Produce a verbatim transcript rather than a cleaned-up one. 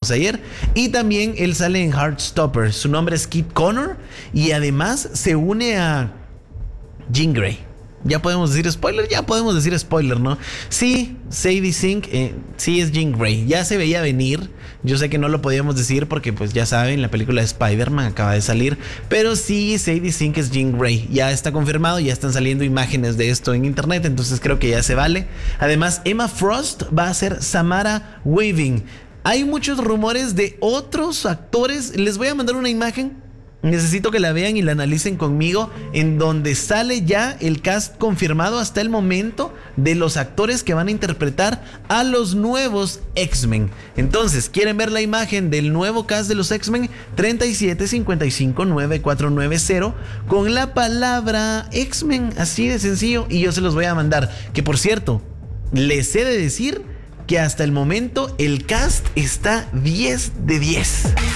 Xbox ayer. Y también él sale en Heartstopper. Su nombre es Kit Connor y además se une a Jean Grey. Ya podemos decir spoiler, ya podemos decir spoiler, ¿no? Sí, Sadie Sink, eh, sí es Jean Grey. Ya se veía venir. Yo sé que no lo podíamos decir porque, pues ya saben, la película de Spider-Man acaba de salir. Pero sí, Sadie Sink es Jean Grey. Ya está confirmado, ya están saliendo imágenes de esto en internet. Entonces creo que ya se vale. Además, Emma Frost va a ser Samara Weaving. Hay muchos rumores de otros actores. Les voy a mandar una imagen. Necesito que la vean y la analicen conmigo, en donde sale ya el cast confirmado hasta el momento de los actores que van a interpretar a los nuevos X-Men. Entonces, ¿quieren ver la imagen del nuevo cast de los X-Men? treinta y siete cincuenta y cinco nueve cuatro nueve cero con la palabra X-Men, así de sencillo, y yo se los voy a mandar. Que por cierto, les he de decir que hasta el momento el cast está diez de diez.